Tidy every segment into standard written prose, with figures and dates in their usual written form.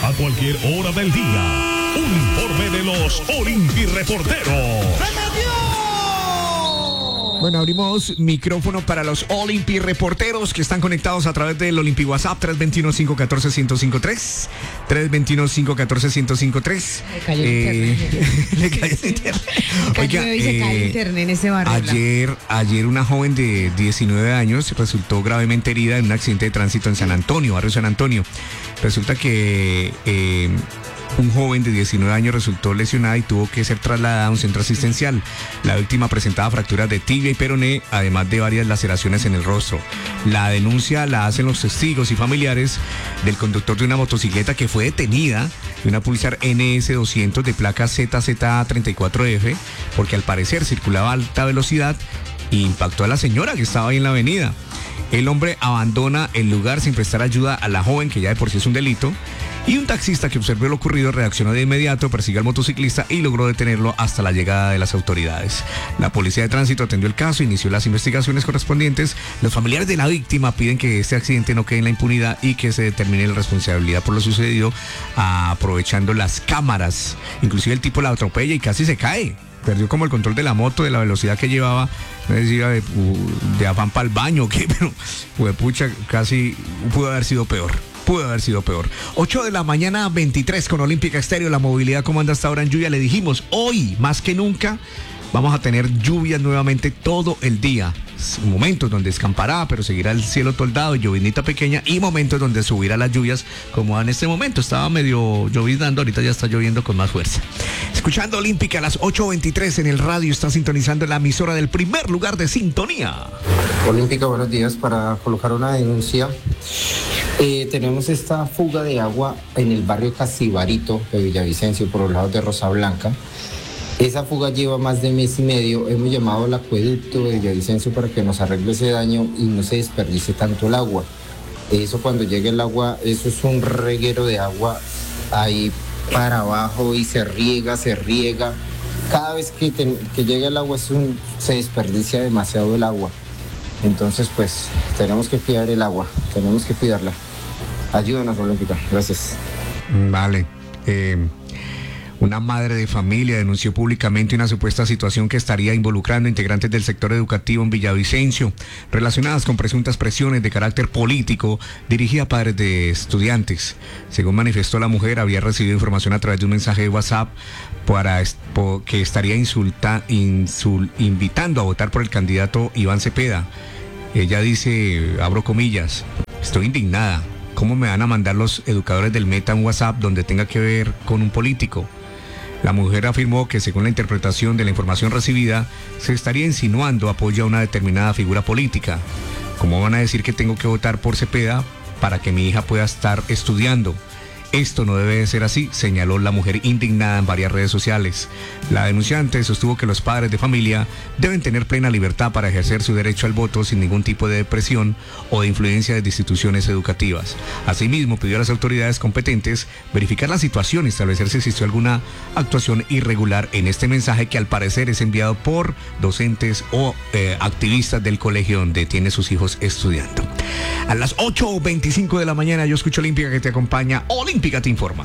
a cualquier hora del día. Un informe de los Olimpi Reporteros. Bueno, abrimos micrófono para los Olimpi Reporteros que están conectados a través del Olimpi WhatsApp 321-514-1053. 321-514-1053. Le cayó el internet. Le cayó el internet. Oiga, y se cae el internet en ese barrio. Ayer una joven de 19 años resultó gravemente herida en un accidente de tránsito en San Antonio, barrio San Antonio. Resulta que un joven de 19 años resultó lesionada y tuvo que ser trasladada a un centro asistencial. La víctima presentaba fracturas de tibia y peroné, además de varias laceraciones en el rostro. La denuncia la hacen los testigos y familiares del conductor de una motocicleta que fue detenida de una Pulsar NS200 de placa ZZ34F, porque al parecer circulaba a alta velocidad e impactó a la señora que estaba ahí en la avenida. El hombre abandona el lugar sin prestar ayuda a la joven, que ya de por sí es un delito, y un taxista que observó lo ocurrido reaccionó de inmediato, persiguió al motociclista y logró detenerlo hasta la llegada de las autoridades. La policía de tránsito atendió el caso, inició las investigaciones correspondientes. Los familiares de la víctima piden que este accidente no quede en la impunidad y que se determine la responsabilidad por lo sucedido, aprovechando las cámaras. Inclusive el tipo la atropella y casi se cae. Perdió como el control de la moto, de la velocidad que llevaba. No sé si iba de afán para el baño o qué, pero pucha, casi pudo haber sido peor. 8 de la mañana, 23 con Olímpica Estéreo. La movilidad, ¿cómo anda hasta ahora en lluvia? Le dijimos, hoy más que nunca vamos a tener lluvias nuevamente todo el día. Momentos donde escampará, pero seguirá el cielo toldado y llovinita pequeña, y momentos donde subirá las lluvias, como en este momento. Estaba medio lloviznando, ahorita ya está lloviendo con más fuerza. Escuchando Olímpica a las 8:23 en el radio, está sintonizando la emisora del primer lugar de sintonía. Olímpica, buenos días. Para colocar una denuncia, tenemos esta fuga de agua en el barrio Casibarito de Villavicencio, por los lados de Rosa Blanca. Esa fuga lleva más de mes y medio. Hemos llamado al acueducto de Villavicencio para que nos arregle ese daño y no se desperdice tanto el agua. Eso, cuando llegue el agua, eso es un reguero de agua ahí para abajo y se riega. Cada vez que llega el agua se desperdicia demasiado el agua. Entonces, pues, tenemos que cuidar el agua, tenemos que cuidarla. Ayúdanos, Olímpica. Gracias. Vale. Una madre de familia denunció públicamente una supuesta situación que estaría involucrando integrantes del sector educativo en Villavicencio, relacionadas con presuntas presiones de carácter político dirigidas a padres de estudiantes. Según manifestó la mujer, había recibido información a través de un mensaje de WhatsApp que estaría invitando a votar por el candidato Iván Cepeda. Ella dice, abro comillas, estoy indignada. ¿Cómo me van a mandar los educadores del Meta un WhatsApp donde tenga que ver con un político? La mujer afirmó que, según la interpretación de la información recibida, se estaría insinuando apoyo a una determinada figura política. ¿Cómo van a decir que tengo que votar por Cepeda para que mi hija pueda estar estudiando? Esto no debe de ser así, señaló la mujer indignada en varias redes sociales. La denunciante sostuvo que los padres de familia deben tener plena libertad para ejercer su derecho al voto sin ningún tipo de presión o de influencia de instituciones educativas. Asimismo, pidió a las autoridades competentes verificar la situación y establecer si existió alguna actuación irregular en este mensaje, que al parecer es enviado por docentes o activistas del colegio donde tiene sus hijos estudiando. A las 8:25 de la mañana, yo escucho Olímpica, que te acompaña. Olímpica te informa.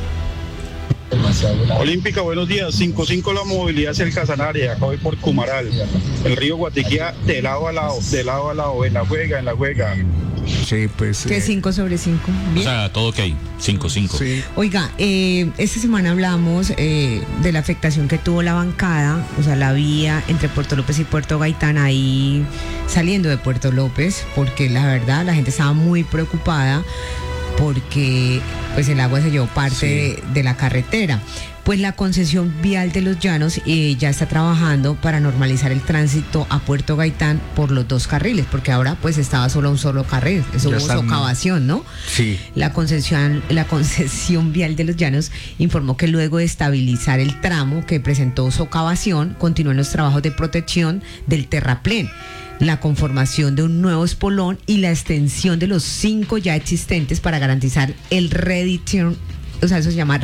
Olímpica, buenos días. 5-5 la movilidad hacia el Casanare, acá voy por Cumaral. El río Guatiquía de lado a lado, en la juega. Sí, pues. ¿Qué 5 sobre 5? Bien. O sea, todo ok, 5-5. Sí. Oiga, esta semana hablamos de la afectación que tuvo la bancada, o sea, la vía entre Puerto López y Puerto Gaitán, ahí saliendo de Puerto López, porque la verdad la gente estaba muy preocupada porque pues el agua se llevó parte de la carretera. Pues la concesión vial de Los Llanos ya está trabajando para normalizar el tránsito a Puerto Gaitán por los dos carriles, porque ahora pues estaba solo un solo carril, eso hubo socavación, ¿no? Sí. La concesión vial de Los Llanos informó que luego de estabilizar el tramo que presentó socavación, continúan los trabajos de protección del terraplén, la conformación de un nuevo espolón y la extensión de los 5 ya existentes para garantizar el eso se llama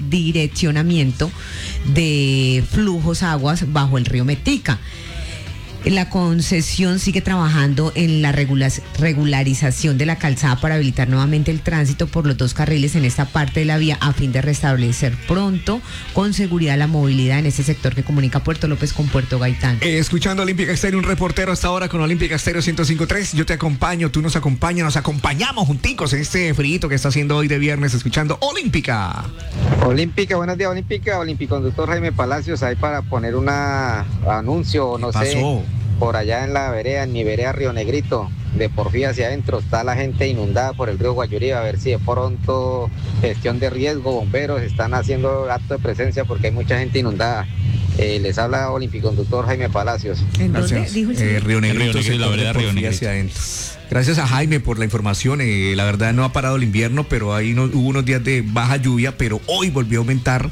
redireccionamiento de flujos aguas bajo el río Metica. La concesión sigue trabajando en la regularización de la calzada para habilitar nuevamente el tránsito por los 2 carriles en esta parte de la vía a fin de restablecer pronto con seguridad la movilidad en este sector que comunica Puerto López con Puerto Gaitán. Escuchando Olímpica Estéreo, un reportero hasta ahora con Olímpica Estéreo 105.3. Yo te acompaño, tú nos acompañas, nos acompañamos junticos en este frío que está haciendo hoy de viernes escuchando Olímpica. Olímpica, buenos días, Olímpica, Olimpiconductor Jaime Palacios, ahí para poner un anuncio, no sé, por allá en la vereda, en mi vereda Río Negrito, de Porfía hacia adentro, está la gente inundada por el río Guayurí, a ver si de pronto gestión de riesgo, bomberos están haciendo acto de presencia porque hay mucha gente inundada. Les habla Olimpiconductor Jaime Palacios. ¿En dónde dijo el señor? Río Negrito, la vereda Río Negrito. Hacia adentro. Gracias a Jaime por la información. La verdad no ha parado el invierno, pero ahí hubo unos días de baja lluvia, pero hoy volvió a aumentar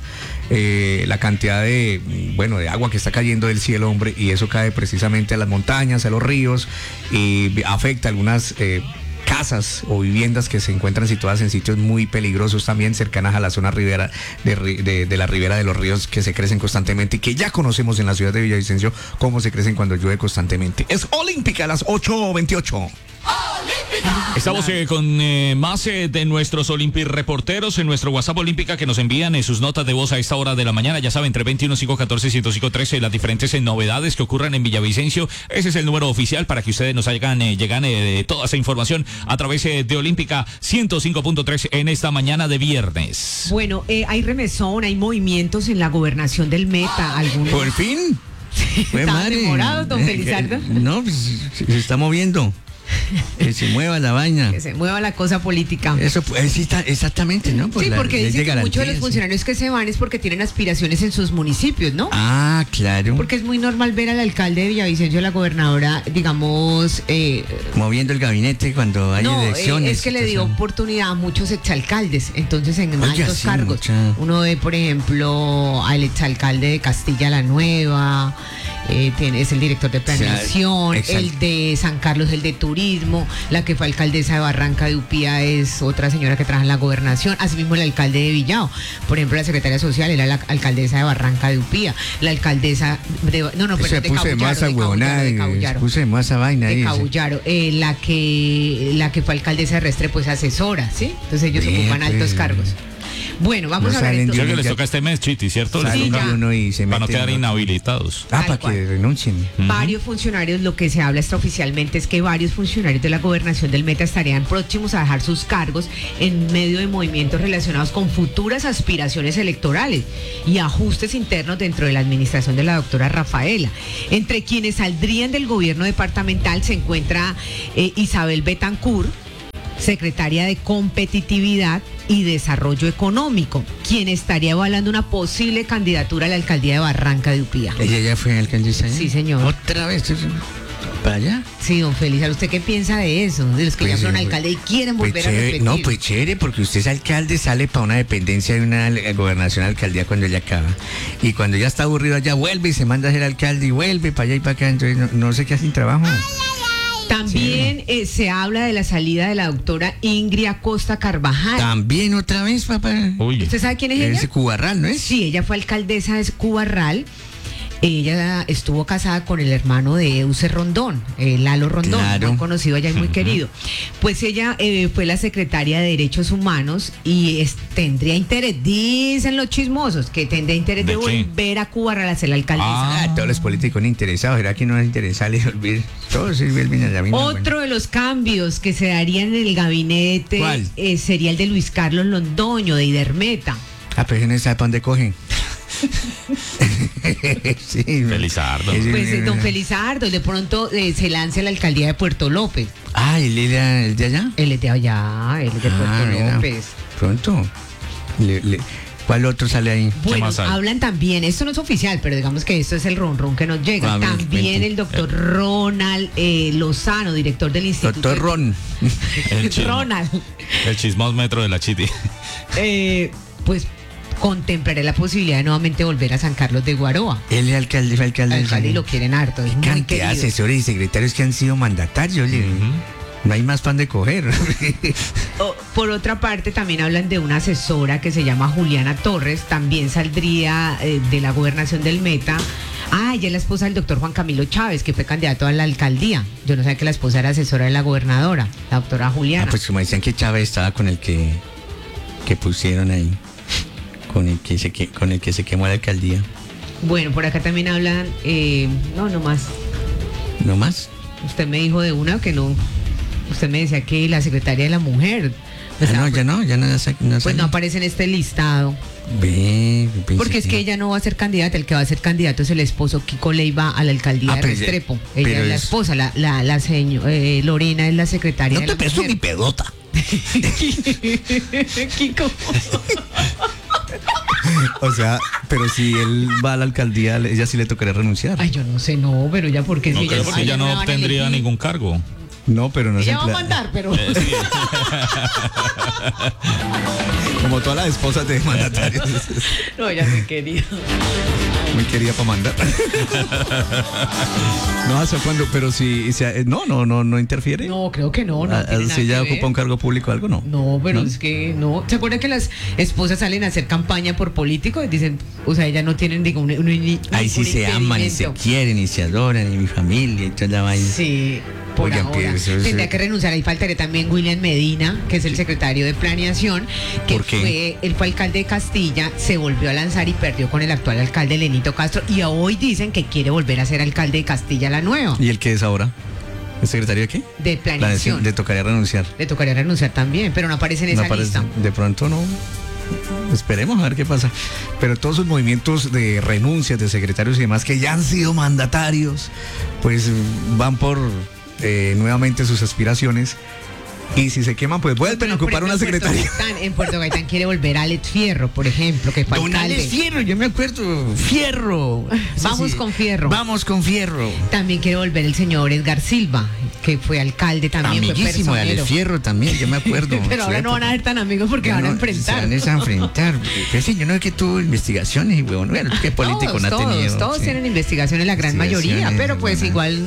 la cantidad de agua que está cayendo del cielo, hombre, y eso cae precisamente a las montañas, a los ríos, y afecta algunas casas o viviendas que se encuentran situadas en sitios muy peligrosos también, cercanas a la zona ribera de la ribera de los ríos que se crecen constantemente y que ya conocemos en la ciudad de Villavicencio cómo se crecen cuando llueve constantemente. Es Olímpica a las 8:28. Estamos con más de nuestros reporteros en nuestro WhatsApp Olímpica que nos envían sus notas de voz a esta hora de la mañana. Ya saben, entre 21-514-105-13, las diferentes novedades que ocurran en Villavicencio. Ese es el número oficial para que ustedes nos llegan toda esa información a través de Olímpica 105.3 en esta mañana de viernes. Bueno, hay remesón, hay movimientos en la gobernación del Meta. ¿Algunos? ¿Por fin? ¿Están demorados, don Felizardo? No, pues se está moviendo. Que se mueva la vaina. Que se mueva la cosa política. Eso pues, exactamente, ¿no? Pues sí, porque dicen que muchos de los funcionarios que se van es porque tienen aspiraciones en sus municipios, ¿no? Ah, claro. Porque es muy normal ver al alcalde de Villavicencio, la gobernadora, digamos... moviendo el gabinete cuando hay elecciones. Es que le dio oportunidad a muchos exalcaldes, entonces en altos cargos. Uno ve, por ejemplo, al exalcalde de Castilla la Nueva... es el director de planeación, el de San Carlos, el de turismo, la que fue alcaldesa de Barranca de Upía es otra señora que trabaja en la gobernación, asimismo el alcalde de Villao, por ejemplo la secretaria social era la alcaldesa de Barranca de Upía, la alcaldesa de Cabullaro, la que fue alcaldesa de Restre pues asesora, ¿sí? Entonces ellos ocupan altos cargos. Bueno, vamos a ver. Creo que les toca este mes, Chiti, ¿cierto? Sí, uno y se para no quedar inhabilitados. Para que renuncien. Varios funcionarios, lo que se habla extraoficialmente es que varios funcionarios de la gobernación del Meta estarían próximos a dejar sus cargos en medio de movimientos relacionados con futuras aspiraciones electorales y ajustes internos dentro de la administración de la doctora Rafaela. Entre quienes saldrían del gobierno departamental se encuentra Isabel Betancourt, secretaria de Competitividad y Desarrollo Económico, quien estaría evaluando una posible candidatura a la alcaldía de Barranca de Upía. ¿Ella ya fue alcaldesa? Sí, señor. ¿Otra vez? ¿Para allá? Sí, don Félix, ¿usted qué piensa de eso? De los que ya fueron alcalde y quieren volver a repetir. No, pues chévere, porque usted es alcalde, sale para una dependencia de una gobernación, alcaldía cuando ella acaba. Y cuando ya está aburrido allá, vuelve y se manda a ser alcalde y vuelve para allá y para acá. Entonces no sé qué hacen trabajo. También se habla de la salida de la doctora Ingrid Acosta Carvajal. También otra vez, papá. Uy. ¿Usted sabe quién es ella? Es Cubarral, ¿no es? Sí, ella fue alcaldesa de Cubarral. Ella estuvo casada con el hermano de Euse Rondón, Lalo Rondón, claro. Muy conocido allá y muy querido. Pues ella fue la secretaria de Derechos Humanos y tendría interés, dicen los chismosos, que tendría interés de volver a Cubarral a ser la alcaldesa. Todos los políticos interesados, ¿será que no es interesante olvidar? Todos sirven a la misma. Otro de los cambios que se darían en el gabinete sería el de Luis Carlos Londoño, de Idermeta. Pero ese no sabe para dónde cogen. Sí, Felizardo. Pues don Felizardo, de pronto se lanza a la alcaldía de Puerto López. ¿Él era el de allá? Él es de allá, él es de Puerto López. Pronto. ¿Cuál otro sale ahí? Bueno, hablan también, esto no es oficial, pero digamos que esto es el ron que nos llega. También el doctor Ronald Lozano, director del Instituto. Doctor Ron. Ronald. El chismómetro de la Chiti. Pues contemplaré la posibilidad de nuevamente volver a San Carlos de Guaroa. Él es alcalde. Alcalde y lo quieren harto. Es muy cantidad de asesores y secretarios que han sido mandatarios. No hay más pan de coger. Por otra parte, también hablan de una asesora que se llama Juliana Torres. También saldría de la gobernación del Meta Ah, ella es la esposa del doctor Juan Camilo Chávez, que fue candidato a la alcaldía. Yo no sabía que la esposa era asesora de la gobernadora, la doctora Juliana. Ah, pues como decían que Chávez estaba con el que pusieron ahí, con el que se quemó la alcaldía. Bueno, por acá también hablan, no más. ¿No más? Usted me dijo de una que no. Usted me decía que la secretaria de la mujer. Ya no Pues no aparece en este listado. Porque es que ella no va a ser candidata, el que va a ser candidato es el esposo Kiko Leiva a la alcaldía de Restrepo. Ella es la esposa, la señora Lorena es la secretaria. No te peso mi pedota. Kiko. O sea, pero si él va a la alcaldía, ella sí le tocaría renunciar. Ay, yo no sé, pero ya porque no, si creo porque ella no obtendría ningún cargo. No, pero no se ella va a mandar, pero sí. como todas las esposas de mandatarios. no, ella me quería. Muy querida para mandar. No, ¿hasta cuándo? Pero si no interfiere. No, creo que no. Si ella ocupa un cargo público o algo, no. No, pero es que no. ¿Se acuerda que las esposas salen a hacer campaña por políticos y dicen, o sea, ellas no tienen ningún ahí sí se aman y se quieren y se adoran y mi familia y toda la vaina. Sí. Por Oigan, ahora. Tendría que renunciar. Ahí faltaría también William Medina, que es el secretario de Planeación, que él fue alcalde de Castilla, se volvió a lanzar y perdió con el actual alcalde Lenito Castro, y hoy dicen que quiere volver a ser alcalde de Castilla la Nueva. ¿Y el que es ahora? ¿El secretario de qué? De Planeación. Le tocaría renunciar. Le tocaría renunciar también, pero no aparece en esa lista. De pronto no. Esperemos a ver qué pasa. Pero todos sus movimientos de renuncias de secretarios y demás que ya han sido mandatarios, pues van por nuevamente sus aspiraciones, y si se queman pues vuelven a ocupar una secretaría. En Puerto Gaitán quiere volver Alex Fierro, por ejemplo, que fue alcalde. Alex Fierro, yo me acuerdo. Fierro. Vamos con Fierro. Vamos con Fierro. También quiere volver el señor Edgar Silva, que fue alcalde también. Amiguísimo de Alex Fierro también, yo me acuerdo. Pero ahora no van a ser tan amigos porque van a enfrentar. Se van a enfrentar. Yo no es que tuvo investigaciones y bueno, qué político no ha tenido. Todos tienen investigaciones, la gran mayoría, pero pues igual.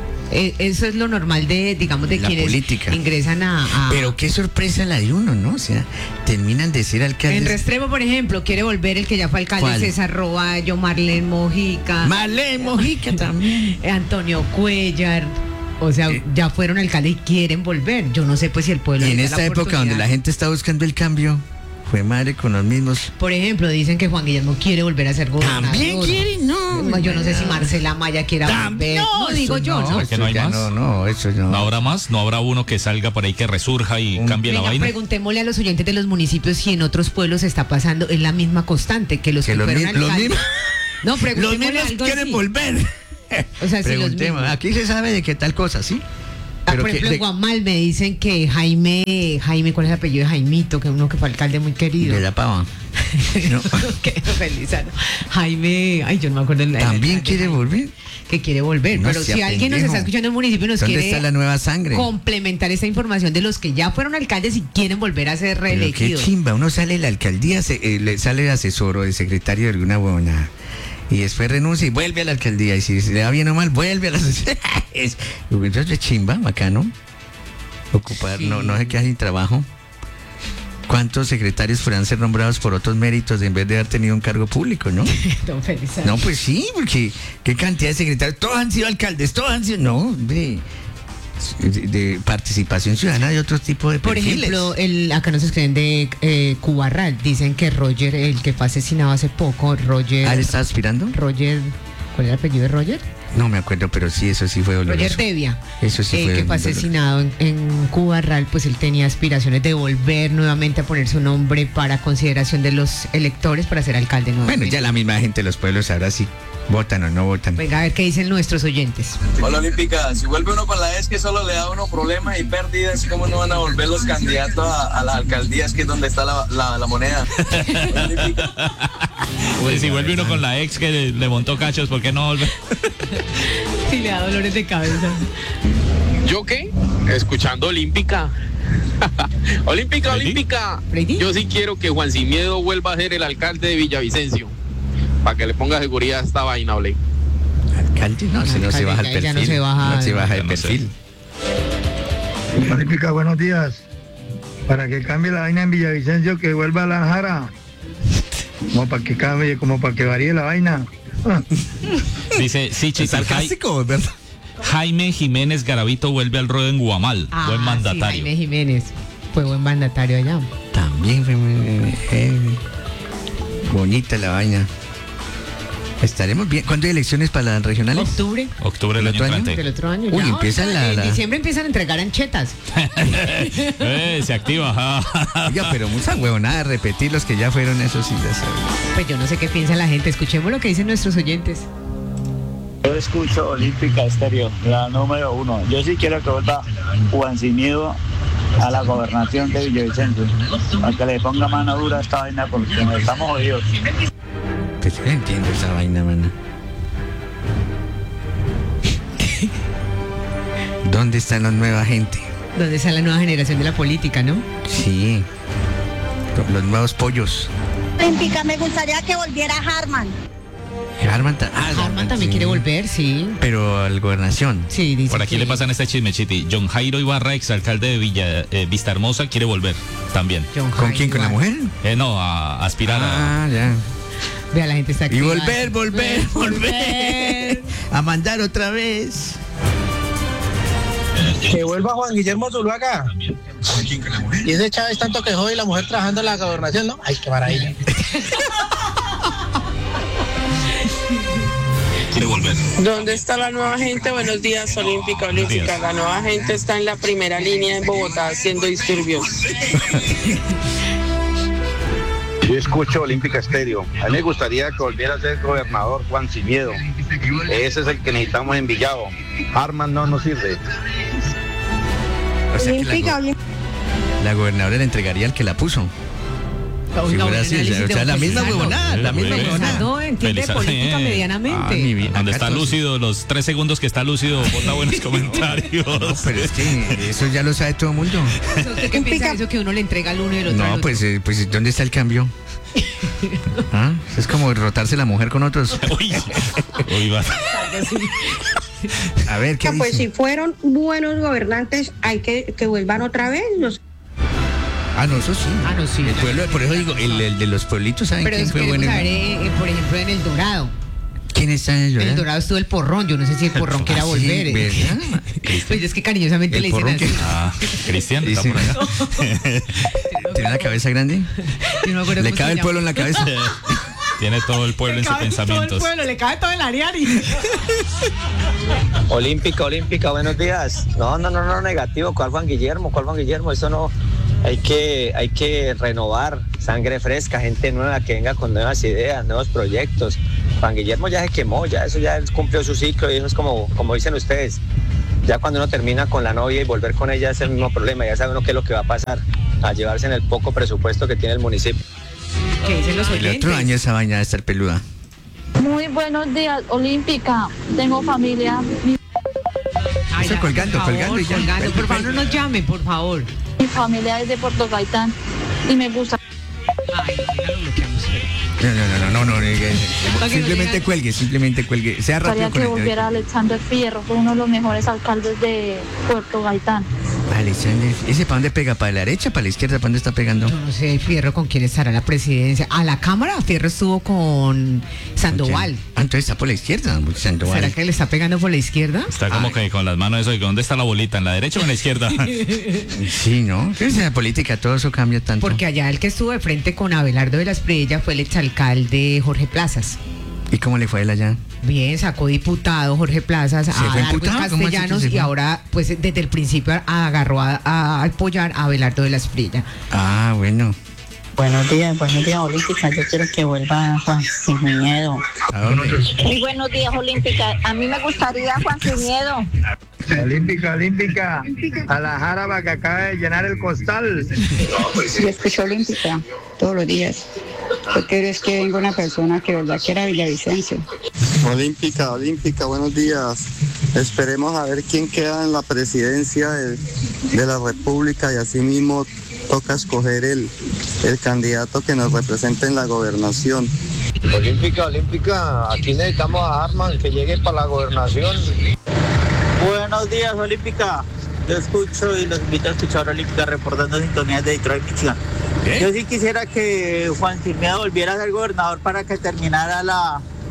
Eso es lo normal de la quienes política. Ingresan a... Pero qué sorpresa la de uno, ¿no? O sea, terminan de ser alcaldes. En Restrepo, por ejemplo, quiere volver el que ya fue alcalde. ¿Cuál? César Roballo, Marlene Mojica. Marlene Mojica también. Antonio Cuellar. O sea, ya fueron alcaldes y quieren volver. Yo no sé pues si el pueblo... Y en esta época donde la gente está buscando el cambio... Fue madre con los mismos. Por ejemplo, dicen que Juan Guillermo quiere volver a ser gobernador. ¿También quiere? No. Yo no sé si Marcela Maya quiera volver. No, digo yo, ¿no? ¿Que no hay más? No, eso no. ¿No habrá más? ¿No habrá uno que salga por ahí que resurja y cambie la vaina? Preguntémosle a los oyentes de los municipios si en otros pueblos está pasando. Es la misma constante, que los que fueron alcaldes. No, los mismos quieren volver. O sea, si los mismos. Aquí se sabe de qué tal cosa, ¿sí? Pero por ejemplo, en Guamal me dicen que Jaime, ¿cuál es el apellido de Jaimito? Que uno que fue alcalde muy querido. De la Pava. No. Qué feliz. Jaime, yo no me acuerdo. ¿También quiere volver? Que quiere volver. Pero si alguien nos está escuchando en el municipio y nos quiere... ¿Dónde está la nueva sangre? Complementar esta información de los que ya fueron alcaldes y quieren volver a ser reelegidos. Qué chimba, uno sale de la alcaldía, sale de asesor o de secretario de alguna buena... Y después renuncia y vuelve a la alcaldía. Y si le va bien o mal, vuelve a la es chimba, bacano. Ocupar, sí. No se queda sin trabajo. ¿Cuántos secretarios podrán ser nombrados por otros méritos en vez de haber tenido un cargo público, no? Don Felizardo. No, pues sí, porque qué cantidad de secretarios. Todos han sido alcaldes, todos han sido... No, hombre... De participación ciudadana de otro tipo de perfiles. Por ejemplo, acá nos escriben de Cubarral, dicen que Roger, el que fue asesinado hace poco, Roger... ¿Ah, le está aspirando? Roger, ¿cuál era el apellido de Roger? No me acuerdo, pero sí, eso sí fue doloroso. Roger Devia, eso sí fue que fue asesinado en Cubarral, pues él tenía aspiraciones de volver nuevamente a poner su nombre para consideración de los electores para ser alcalde nuevamente. Bueno, ya la misma gente de los pueblos sabrá si votan o no votan. Venga, a ver qué dicen nuestros oyentes. Hola, Olímpica. Si vuelve uno con la es que solo le da a uno problemas y pérdidas, ¿cómo no van a volver los candidatos a las alcaldías, que es donde está la moneda? Pues si vuelve uno con la ex que le montó cachos, ¿por qué no vuelve? Sí, le da dolores de cabeza. ¿Yo qué? Escuchando Olímpica. Olímpica, Olímpica. Yo sí quiero que Juan Sin Miedo vuelva a ser el alcalde de Villavicencio. Para que le ponga seguridad a esta vaina, Ole. Alcalde, no, si no se baja el perfil. Ya no se baja el perfil. Olímpica, buenos días. Para que cambie la vaina en Villavicencio, que vuelva a la Jara. Como para que cambie, como para que varíe la vaina. Dice, sí, chicos. Sarcástico, ¿verdad? Jaime Jiménez Garavito vuelve al ruedo en Guamal. Buen mandatario. Sí, Jaime Jiménez fue buen mandatario allá. También fue bonita la vaina. Estaremos bien. ¿Cuándo hay elecciones para las regionales? Octubre del año entrante. Del otro año. Uy, ya, empiezan en diciembre empiezan a entregar anchetas. Se activa. Oiga, pero mucha huevonada de repetir los que ya fueron, esos sí. Pues yo no sé qué piensa la gente. Escuchemos lo que dicen nuestros oyentes. Yo escucho Olímpica Estéreo, la número 1. Yo sí quiero que vuelva Juan Simido a la gobernación de Villavicencio, para que le ponga mano dura a esta vaina porque nos estamos jodidos. Pues yo no entiendo esa vaina, mano. ¿Dónde está la nueva gente? ¿Dónde está la nueva generación de la política, no? Sí, los nuevos pollos. Olímpica, me gustaría que volviera Harman. Harman también sí. quiere volver, sí. Pero al gobernación. Sí, dice Por aquí que... le pasan este chisme, Chiti. John Jairo Ibarra, exalcalde de Vista Hermosa, quiere volver también. ¿Con quién? ¿Con la mujer? No, a aspirar ya. Vea, la gente está aquí. Y volver. A mandar otra vez. Que vuelva Juan Guillermo Zuluaga. Y ese Chávez tanto que jode y la mujer trabajando en la gobernación, ¿no? Ay, qué maravilla. Quiere volver. ¿Dónde está la nueva gente? Buenos días, Olímpica. La nueva gente está en la primera línea en Bogotá haciendo disturbios. Yo escucho Olímpica Estéreo. A mí me gustaría que volviera a ser gobernador Juan Sin Miedo. Ese es el que necesitamos en Villavo. Harman no nos sirve. O sea que la gobernadora le entregaría al que la puso. Si fuera así, o sea, la misma huevonada, No entiende de política medianamente. Cuando está lúcido, los 3 segundos que está lúcido, bota buenos comentarios. No, pero es que eso ya lo sabe todo el mundo. ¿Usted qué piensa eso que uno le entrega al uno y el otro al No, otro? pues ¿dónde está el cambio? ¿Ah? Es como rotarse la mujer con otros. Uy, va. A ver, ¿qué Pues dice? si fueron buenos gobernantes, hay que vuelvan otra vez. No, eso sí. No, sí. El pueblo, por eso digo, el de los pueblitos, ¿saben Pero quién fue bueno? saber, por ejemplo, en El Dorado. ¿Quién está en El Dorado? En El Dorado estuvo el Porrón. Yo no sé si el Porrón quiera volver. ¿Verdad? Pues es que cariñosamente le dicen así. Cristian, está por acá. ¿Tiene la cabeza grande? Yo no me acuerdo Le cómo cabe se el llama. pueblo en la cabeza. Tiene todo el pueblo en sus pensamientos. Todo el pueblo, le cabe todo el Ariari. Olímpica, buenos días. No, negativo. ¿Cuál Juan Guillermo? Eso no. Hay que renovar sangre fresca, gente nueva que venga con nuevas ideas, nuevos proyectos. Juan Guillermo ya se quemó, ya cumplió su ciclo y eso es como dicen ustedes. Ya cuando uno termina con la novia y volver con ella es el mismo problema, ya sabe uno qué es lo que va a pasar, a llevarse en el poco presupuesto que tiene el municipio. ¿Qué dicen los oyentes? El otro año esa vaina de estar peluda. Muy buenos días, Olímpica. Tengo familia. Eso colgando y ya. Por favor, no nos llamen, por favor. Mi familia es de Puerto Gaitán y me gusta. Ay, ya lo bloqueamos. No. Simplemente cuelgue. Sea rápido Gustaría que volviera Alexander Fierro, fue uno de los mejores alcaldes de Puerto Gaitán. Alexander, ¿ese para dónde pega? ¿Para la derecha, para la izquierda? ¿Para dónde está pegando? Yo no sé, Fierro, ¿con quién estará la presidencia? A la Cámara, Fierro estuvo con Sandoval. Entonces está por la izquierda, Sandoval. ¿Será que le está pegando por la izquierda? Está como que con las manos eso. ¿Y dónde está la bolita? ¿En la derecha o en la izquierda? Sí, ¿no? En la política todo eso cambia tanto. Porque allá el que estuvo de frente con Abelardo de la Espriella fue el exalcalde Jorge Plazas. ¿Y cómo le fue a él allá? Bien, sacó diputado Jorge Plazas a Darwin Castellanos y ahora, pues desde el principio agarró a apoyar a Abelardo de la Espriella. Ah, bueno. Buenos días, Olímpica. Yo quiero que vuelva Juan Sin Miedo. ¿A dónde? Muy buenos días, Olímpica. A mí me gustaría Juan Sin Miedo. Olímpica. A la jarabe que acaba de llenar el costal. Yo escucho Olímpica todos los días. Yo quiero es que venga una persona que de verdad quiera Villavicencio. Olímpica, buenos días. Esperemos a ver quién queda en la presidencia de la República y así mismo toca escoger el candidato que nos represente en la gobernación. Olímpica, aquí necesitamos a Harman que llegue para la gobernación. Buenos días, Olímpica. Yo escucho y los invito a escuchar Olímpica reportando sintonías de Detroit, Michigan. Yo sí quisiera que Juan Sin Miedo volviera a ser gobernador para que terminara la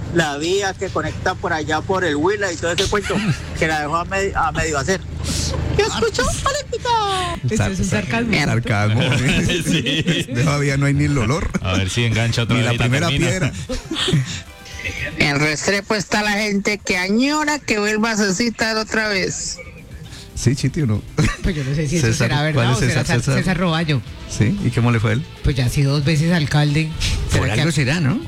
la vía que conecta por allá por el Huila y todo ese cuento, que la dejó a medio hacer. ¿Qué escuchó, Olímpica? Eso es un sarcasmo. Sarcasmo. Sí. Todavía no hay ni el olor. A ver si engancha otra Ni vez. la primera termina. piedra. En Restrepo está la gente que añora que vuelva a Cecitar otra vez. Sí, Chiti, ¿o no? Pues yo no sé si eso César, será ¿cuál verdad es o será César? César Roballo. Sí, ¿y cómo le fue a él? Pues ya ha sido 2 veces alcalde. Por algo será, ¿no?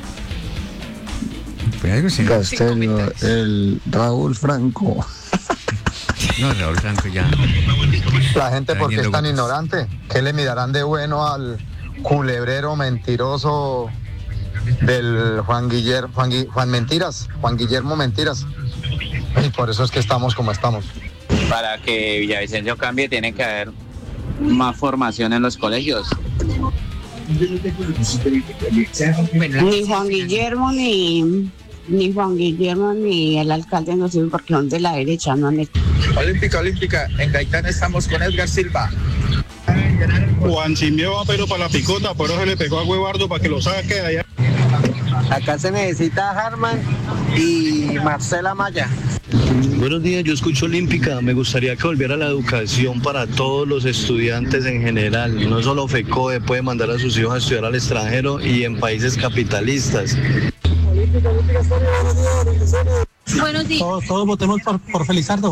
Por algo será. Castelio, el Raúl Franco. No, Raúl Franco ya. La gente, Está porque es vendiendo tan gotas. ignorante, ¿qué le mirarán de bueno al culebrero mentiroso del Juan Guillermo Mentiras? Y por eso es que estamos como estamos. Para que Villavicencio cambie tiene que haber más formación en los colegios. Ni Juan Guillermo ni el alcalde no sirven porque son de la derecha, no han hecho. Olímpica, en Gaitán estamos con Edgar Silva. Juan Simeo va pero para la picota, por eso se le pegó a Huevardo para que lo saque de allá. Acá se necesita Harman y Marcela Maya. Buenos días, yo escucho Olímpica. Me gustaría que volviera la educación para todos los estudiantes en general. No solo FECODE puede mandar a sus hijos a estudiar al extranjero y en países capitalistas. Buenos días. Todos votemos por Felizardo.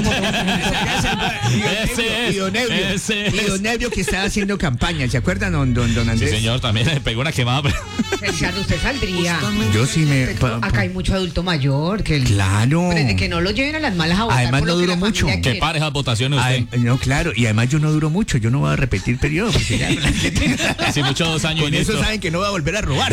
Y don Nebrio que estaba haciendo campaña, ¿se acuerdan, don Andrés? Sí, señor, también le pegó una quemada. Ricardo, usted saldría. Yo sí me... Acá hay mucho adulto mayor que Claro. Pero de que no lo lleven a las malas a votar. Además por no lo que duró la mucho. familia Que quiere. pare esas votaciones usted. No, claro, y además yo no duro mucho, yo no voy a repetir periodo, porque ya... Si mucho 2 años Con y eso listo. saben que no va a volver a robar.